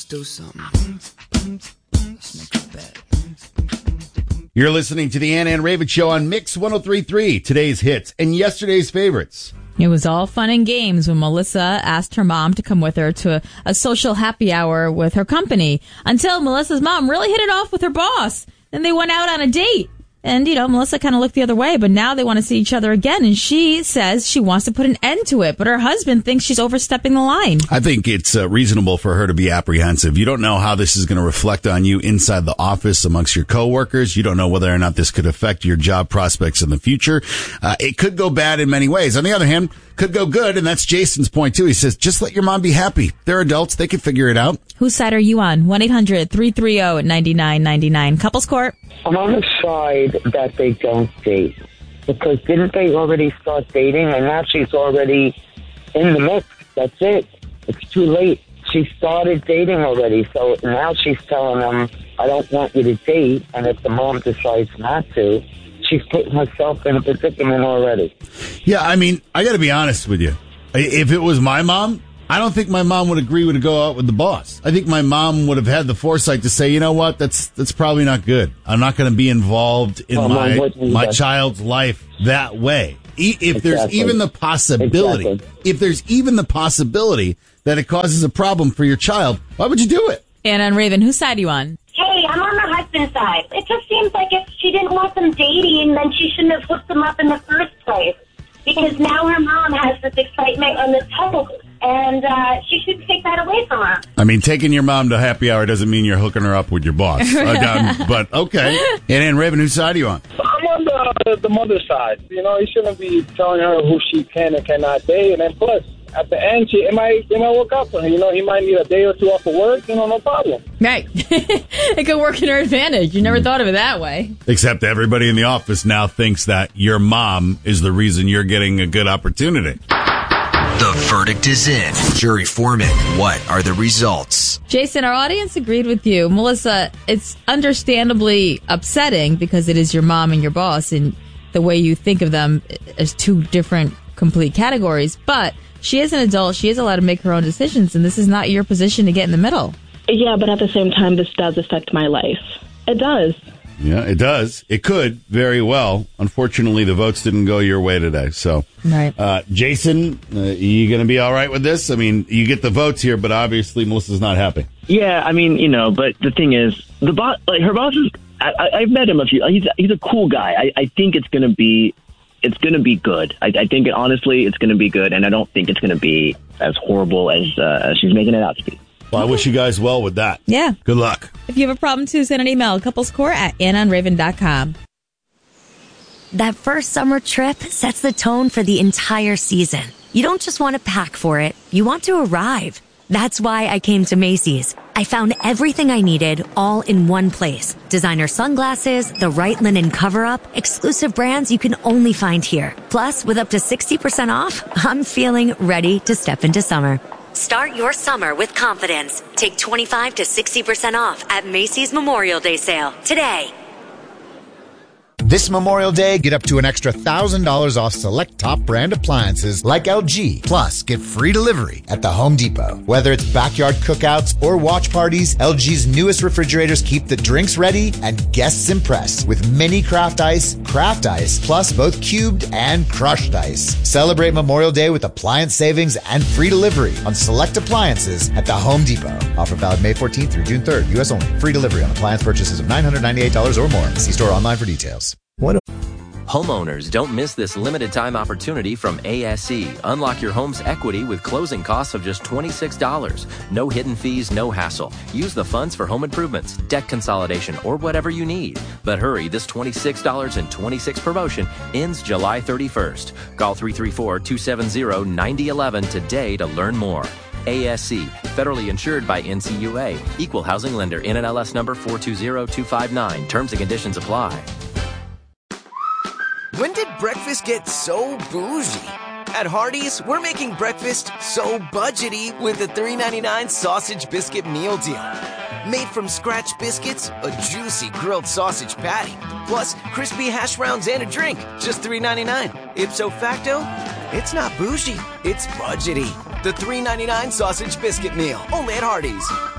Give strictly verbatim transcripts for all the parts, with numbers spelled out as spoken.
Let's do something. Let's make a bet. You're listening to the Ann and Raven Show on Mix one oh three point three, today's hits and yesterday's favorites. It was all fun and games when Melissa asked her mom to come with her to a, a social happy hour with her company until Melissa's mom really hit it off with her boss. Then they went out on a date. And, you know, Melissa kind of looked the other way, but now they want to see each other again. And she says she wants to put an end to it, but her husband thinks she's overstepping the line. I think it's uh, reasonable for her to be apprehensive. You don't know how this is going to reflect on you inside the office amongst your coworkers. You don't know whether or not this could affect your job prospects in the future. Uh, it could go bad in many ways. On the other hand, could go good, and that's Jason's point, too. He says, just let your mom be happy. They're adults. They can figure it out. Whose side are you on? one eight hundred three three zero nine nine nine nine. Couples Court. I'm on the side that they don't date. Because didn't they already start dating? And now she's already in the mix. That's it. It's too late. She started dating already. So now she's telling them, I don't want you to date. And if the mom decides not to, she's putting herself in a predicament already. Yeah, I mean, I got to be honest with you. If it was my mom, I don't think my mom would agree to go out with the boss. I think my mom would have had the foresight to say, you know what, that's that's probably not good. I'm not going to be involved in oh, my my child's life that way. If exactly. there's even the possibility, exactly. if there's even the possibility that it causes a problem for your child, why would you do it? Anna and Raven, whose side are you on? Hey, I'm on the husband's side. It just seems like if she didn't want them dating, then she shouldn't have hooked them up in the first place. Because now her mom has this excitement on this hope, and uh, she should take that away from her. I mean, taking your mom to happy hour doesn't mean you're hooking her up with your boss. uh, but, okay. And, and Raven, whose side are you on? I'm on the, the mother's side. You know, you shouldn't be telling her who she can and cannot date. And then plus, at the end, she, it might, it might work out for her. You know, he might need a day or two off of work. You know, no problem. Right. It could work in her advantage. You never thought of it that way. Except everybody in the office now thinks that your mom is the reason you're getting a good opportunity. The verdict is in. Jury foreman, what are the results? Jason, our audience agreed with you. Melissa, it's understandably upsetting because it is your mom and your boss, and the way you think of them as two different complete categories. But she is an adult. She is allowed to make her own decisions, and this is not your position to get in the middle. Yeah, but at the same time, this does affect my life. It does. Yeah, it does. It could very well. Unfortunately, the votes didn't go your way today. So, right. uh, Jason, uh, you going to be all right with this? I mean, you get the votes here, but obviously Melissa's not happy. Yeah, I mean, you know, but the thing is, the boss, like her boss is. I, I, I've met him a few. He's he's a cool guy. I, I think it's going to be. It's going to be good. I, I think, it, honestly, it's going to be good, and I don't think it's going to be as horrible as, uh, as she's making it out to be. Well, I wish you guys well with that. Yeah. Good luck. If you have a problem, too, send an email, couplescore at anna and raven dot com. That first summer trip sets the tone for the entire season. You don't just want to pack for it. You want to arrive. That's why I came to Macy's. I found everything I needed all in one place. Designer sunglasses, the right linen cover-up, exclusive brands you can only find here. Plus, with up to sixty percent off, I'm feeling ready to step into summer. Start your summer with confidence. Take twenty-five to sixty percent off at Macy's Memorial Day sale today. This Memorial Day, get up to an extra one thousand dollars off select top brand appliances like L G. Plus, get free delivery at the Home Depot. Whether it's backyard cookouts or watch parties, L G's newest refrigerators keep the drinks ready and guests impressed with mini craft ice, craft ice, plus both cubed and crushed ice. Celebrate Memorial Day with appliance savings and free delivery on select appliances at the Home Depot. Offer valid May fourteenth through June third, U S only. Free delivery on appliance purchases of nine hundred ninety-eight dollars or more. See store online for details. What? Homeowners, don't miss this limited time opportunity from A S E. Unlock your home's equity with closing costs of just twenty-six dollars. No hidden fees, no hassle. Use the funds for home improvements, debt consolidation, or whatever you need. But hurry, this twenty-six dollars and twenty-six cents promotion ends July thirty-first. Call three three four, two seven zero, nine zero one one today to learn more. A S E, federally insured by N C U A. Equal housing lender, N M L S number four two zero two five nine. Terms and conditions apply. When did breakfast get so bougie? At Hardee's, we're making breakfast so budgety with the three ninety-nine sausage biscuit meal deal. Made from scratch biscuits, a juicy grilled sausage patty, plus crispy hash browns and a drink, just three ninety-nine. Ipso facto, it's not bougie, it's budgety. The three ninety-nine sausage biscuit meal, only at Hardee's.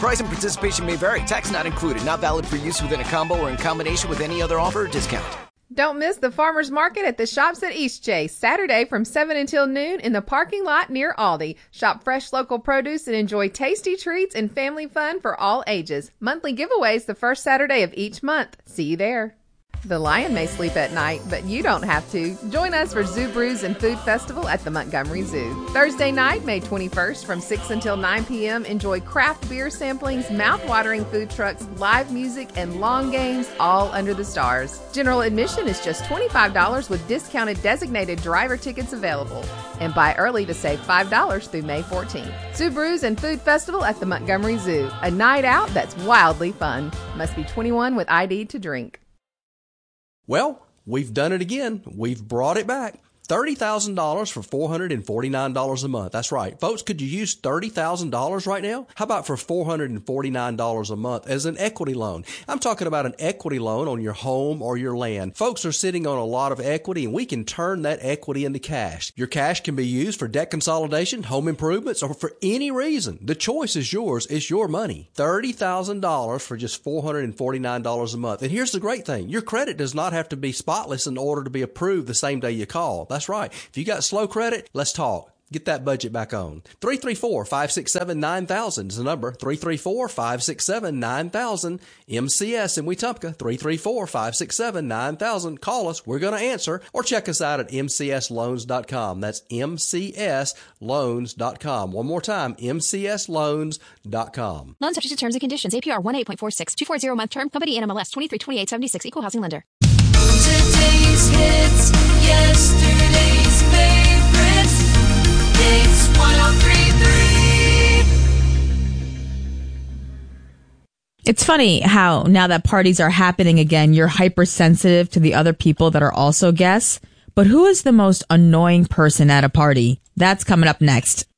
Price and participation may vary. Tax not included. Not valid for use within a combo or in combination with any other offer or discount. Don't miss the farmers market at the Shops at Eastchase, Saturday from seven until noon in the parking lot near Aldi. Shop fresh local produce and enjoy tasty treats and family fun for all ages. Monthly giveaways the first Saturday of each month. See you there. The lion may sleep at night, but you don't have to. Join us for Zoo Brews and Food Festival at the Montgomery Zoo. Thursday night, May twenty-first, from six until nine p.m., enjoy craft beer samplings, mouth-watering food trucks, live music, and long games, all under the stars. General admission is just twenty-five dollars with discounted designated driver tickets available. And buy early to save five dollars through May fourteenth. Zoo Brews and Food Festival at the Montgomery Zoo. A night out that's wildly fun. Must be twenty-one with I D to drink. Well, we've done it again. We've brought it back. thirty thousand dollars for four hundred forty-nine dollars a month. That's right. Folks, could you use thirty thousand dollars right now? How about for four hundred forty-nine dollars a month as an equity loan? I'm talking about an equity loan on your home or your land. Folks are sitting on a lot of equity, and we can turn that equity into cash. Your cash can be used for debt consolidation, home improvements, or for any reason. The choice is yours. It's your money. thirty thousand dollars for just four hundred forty-nine dollars a month. And here's the great thing. Your credit does not have to be spotless in order to be approved the same day you call. That's right. If you got slow credit, let's talk. Get that budget back on. three three four, five six seven, nine thousand is the number. three three four, five six seven, nine thousand. M C S in Wetumpka. three three four, five six seven, nine thousand. Call us. We're going to answer. Or check us out at M C S loans dot com. That's M C S loans dot com. One more time, M C S loans dot com. Loan subject to terms and conditions. A P R one eight point four six. two forty month term. Company N M L S twenty-three twenty-eight seventy-six. Equal housing lender. Today's hits, yesterday's favorites. Hits one oh three point three. It's funny how now that parties are happening again, you're hypersensitive to the other people that are also guests. But who is the most annoying person at a party? That's coming up next.